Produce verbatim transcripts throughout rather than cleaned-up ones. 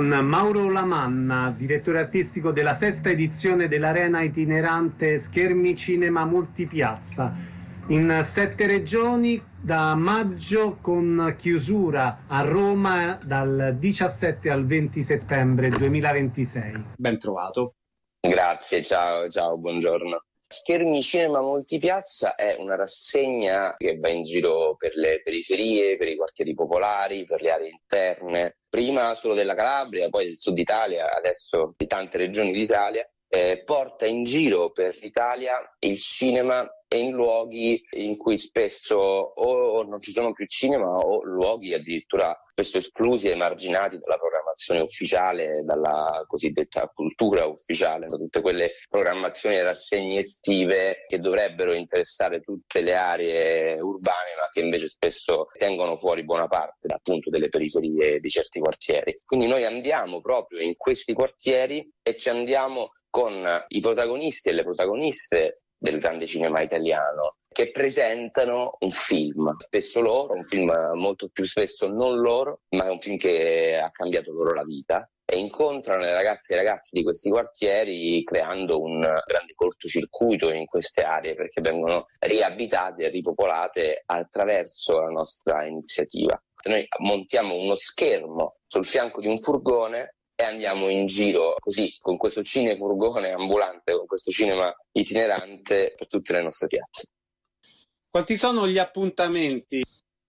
con Mauro Lamanna, direttore artistico della sesta edizione dell'Arena itinerante Schermi Cinema Multipiazza, in sette regioni da maggio, con chiusura a Roma dal diciassette al venti settembre duemilaventisei. Ben trovato. Grazie, ciao, ciao, buongiorno. Schermi Cinema Multipiazza è una rassegna che va in giro per le periferie, per i quartieri popolari, per le aree interne, prima solo della Calabria, poi del sud Italia, adesso di tante regioni d'Italia. Eh, porta in giro per l'Italia il cinema e in luoghi in cui spesso o non ci sono più cinema o luoghi addirittura spesso esclusi e emarginati dalla programmazione ufficiale, dalla cosiddetta cultura ufficiale, da tutte quelle programmazioni e rassegne estive che dovrebbero interessare tutte le aree urbane, ma che invece spesso tengono fuori buona parte appunto delle periferie di certi quartieri. Quindi noi andiamo proprio in questi quartieri e ci andiamo con i protagonisti e le protagoniste del grande cinema italiano, che presentano un film, spesso loro, un film molto più spesso non loro, ma è un film che ha cambiato loro la vita, e incontrano le ragazze e i ragazzi di questi quartieri creando un grande cortocircuito in queste aree, perché vengono riabitate e ripopolate attraverso la nostra iniziativa. Noi montiamo uno schermo sul fianco di un furgone e andiamo in giro così, con questo cinefurgone ambulante, con questo cinema itinerante per tutte le nostre piazze. Quanti sono gli appuntamenti?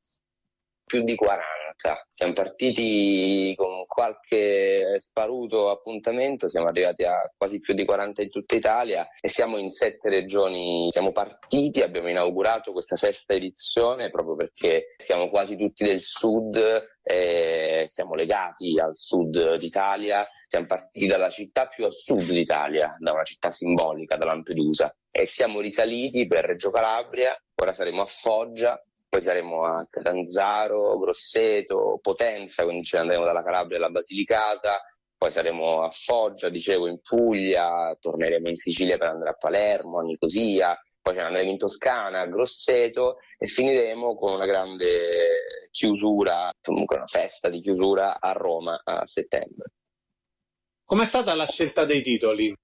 Più di quaranta. Siamo partiti con qualche sparuto appuntamento, siamo arrivati a quasi più di quaranta in tutta Italia e siamo in sette regioni. Siamo partiti, abbiamo inaugurato questa sesta edizione proprio perché siamo quasi tutti del sud e siamo legati al sud d'Italia. Siamo partiti dalla città più a sud d'Italia, da una città simbolica, da Lampedusa, e siamo risaliti per Reggio Calabria, ora saremo a Foggia, poi saremo a Catanzaro, Grosseto, Potenza, quindi ce ne andremo dalla Calabria alla Basilicata, poi saremo a Foggia, dicevo, in Puglia, torneremo in Sicilia per andare a Palermo, a Nicosia, poi ce ne andremo in Toscana, a Grosseto, e finiremo con una grande chiusura, comunque una festa di chiusura a Roma a settembre. Com'è stata la scelta dei titoli?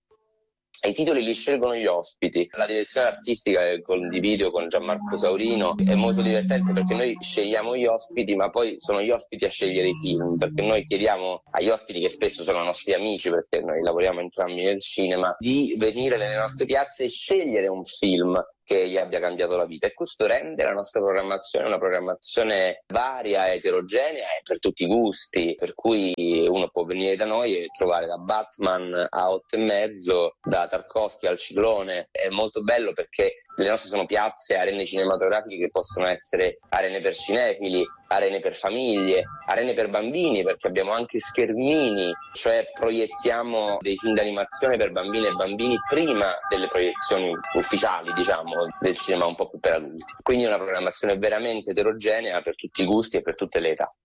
I titoli li scelgono gli ospiti. La direzione artistica che condivido con Gianmarco Saurino è molto divertente, perché noi scegliamo gli ospiti, ma poi sono gli ospiti a scegliere i film, perché noi chiediamo agli ospiti, che spesso sono nostri amici perché noi lavoriamo entrambi nel cinema, di venire nelle nostre piazze e scegliere un film che gli abbia cambiato la vita, e questo rende la nostra programmazione una programmazione varia, eterogenea e per tutti i gusti, per cui uno può venire da noi e trovare da Batman a Otto e mezzo, da Tarkovsky al Ciclone. È molto bello perché le nostre sono piazze, arene cinematografiche che possono essere arene per cinefili, arene per famiglie, arene per bambini, perché abbiamo anche schermini, cioè proiettiamo dei film d'animazione per bambine e bambini prima delle proiezioni ufficiali, diciamo, del cinema un po' più per adulti. Quindi è una programmazione veramente eterogenea per tutti i gusti e per tutte le età.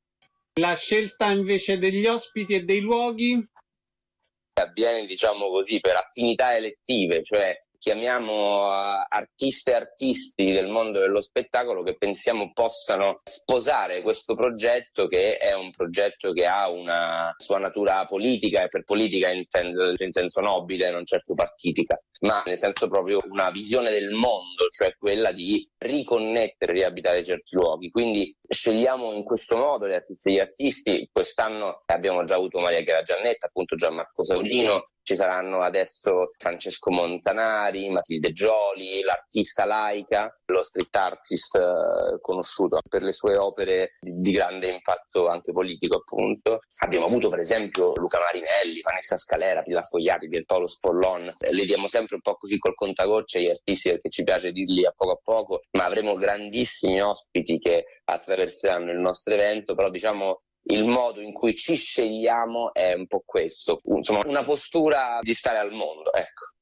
La scelta invece degli ospiti e dei luoghi avviene, diciamo così, per affinità elettive, cioè chiamiamo uh, artiste e artisti del mondo dello spettacolo che pensiamo possano sposare questo progetto, che è un progetto che ha una sua natura politica, e per politica intendo in senso nobile, non certo partitica, ma nel senso proprio una visione del mondo, cioè quella di riconnettere, riabitare certi luoghi. Quindi scegliamo in questo modo le artiste e gli artisti. Quest'anno abbiamo già avuto Maria Chiara Giannetta, appunto Gianmarco Saurino, ci saranno adesso Francesco Montanari, Matilde Gioli, l'artista Laika, lo street artist eh, conosciuto per le sue opere di, di grande impatto anche politico, appunto. Abbiamo avuto per esempio Luca Marinelli, Vanessa Scalera, Pilar Fogliati, Piertolo Spollon. Eh, li diamo sempre un po' così col contagocce agli artisti, perché ci piace dirli a poco a poco, ma avremo grandissimi ospiti che attraverseranno il nostro evento. Però diciamo il modo in cui ci scegliamo è un po' questo, insomma una postura di stare al mondo, ecco.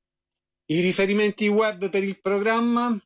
I riferimenti web per il programma?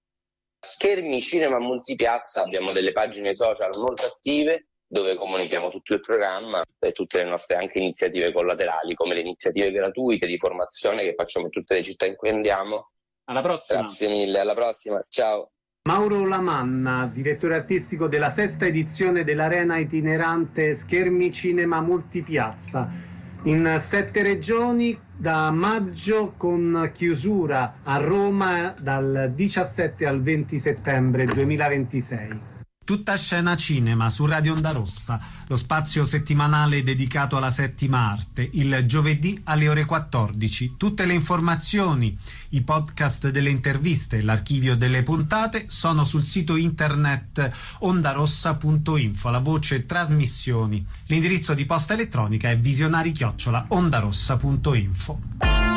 Schermi Cinema Multipiazza, abbiamo delle pagine social molto attive dove comunichiamo tutto il programma e tutte le nostre anche iniziative collaterali, come le iniziative gratuite di formazione che facciamo in tutte le città in cui andiamo. Alla prossima. Grazie mille, alla prossima, ciao. Mauro Lamanna, direttore artistico della sesta edizione dell'Arena itinerante Schermi Cinema Multipiazza, in sette regioni da maggio, con chiusura a Roma dal diciassette al venti settembre duemilaventisei. Tutta scena cinema su Radio Onda Rossa, lo spazio settimanale dedicato alla settima arte, il giovedì alle ore quattordici. Tutte le informazioni, i podcast delle interviste, l'archivio delle puntate sono sul sito internet ondarossa punto info, la voce trasmissioni. L'indirizzo di posta elettronica è visionari chiocciola ondarossa punto info.